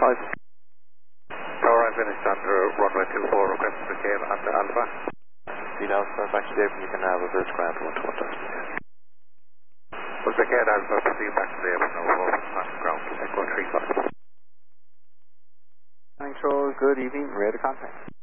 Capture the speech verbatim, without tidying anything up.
five. Tower, I'm finished under runway two four, request for Cave and Alpha. See now, sir, back to Dave, you can have reverse ground one to one thousand. Was the Cave Alpha, proceed back to Dave, no four, not ground, echo three five. Control, good evening, ready to contact.